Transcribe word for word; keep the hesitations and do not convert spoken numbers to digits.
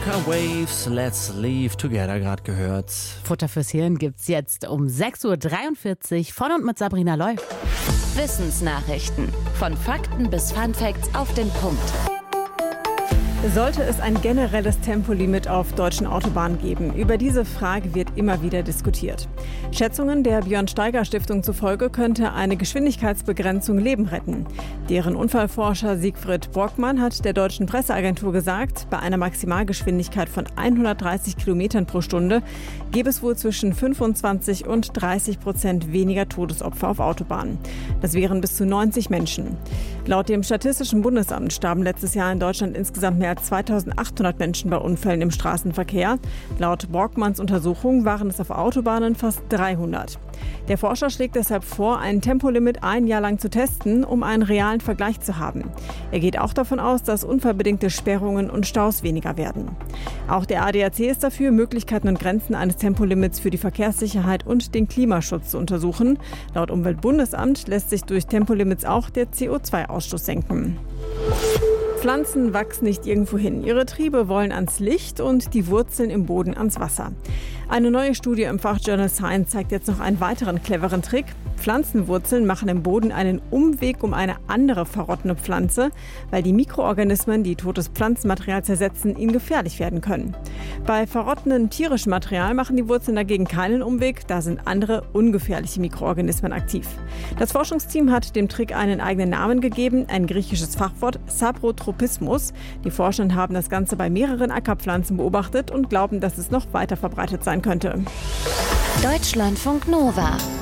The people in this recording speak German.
Waves, Let's Leave Together gerade gehört. Futter fürs Hirn gibt's jetzt um sechs Uhr dreiundvierzig von und mit Sabrina Loy. Wissensnachrichten. Von Fakten bis Funfacts auf den Punkt. Sollte es ein generelles Tempolimit auf deutschen Autobahnen geben? Über diese Frage wird immer wieder diskutiert. Schätzungen der Björn-Steiger-Stiftung zufolge könnte eine Geschwindigkeitsbegrenzung Leben retten. Deren Unfallforscher Siegfried Brockmann hat der deutschen Presseagentur gesagt, bei einer Maximalgeschwindigkeit von hundertdreißig Kilometern pro Stunde gäbe es wohl zwischen fünfundzwanzig und dreißig Prozent weniger Todesopfer auf Autobahnen. Das wären bis zu neunzig Menschen. Laut dem Statistischen Bundesamt starben letztes Jahr in Deutschland insgesamt mehr als zweitausendachthundert Menschen bei Unfällen im Straßenverkehr. Laut Brockmanns Untersuchung waren es auf Autobahnen fast dreihundert. Der Forscher schlägt deshalb vor, ein Tempolimit ein Jahr lang zu testen, um einen realen Vergleich zu haben. Er geht auch davon aus, dass unfallbedingte Sperrungen und Staus weniger werden. Auch der A D A C ist dafür, Möglichkeiten und Grenzen eines Tempolimits für die Verkehrssicherheit und den Klimaschutz zu untersuchen. Laut Umweltbundesamt lässt sich durch Tempolimits auch der C O zwei Ausstoß senken. Pflanzen wachsen nicht irgendwo hin. Ihre Triebe wollen ans Licht und die Wurzeln im Boden ans Wasser. Eine neue Studie im Fachjournal Science zeigt jetzt noch einen weiteren cleveren Trick. Pflanzenwurzeln machen im Boden einen Umweg um eine andere verrottende Pflanze, weil die Mikroorganismen, die totes Pflanzenmaterial zersetzen, ihnen gefährlich werden können. Bei verrottendem tierischem Material machen die Wurzeln dagegen keinen Umweg, da sind andere ungefährliche Mikroorganismen aktiv. Das Forschungsteam hat dem Trick einen eigenen Namen gegeben, ein griechisches Fachwort, Saprotropismus. Die Forscher haben das Ganze bei mehreren Ackerpflanzen beobachtet und glauben, dass es noch weiter verbreitet sein könnte. Deutschlandfunk Nova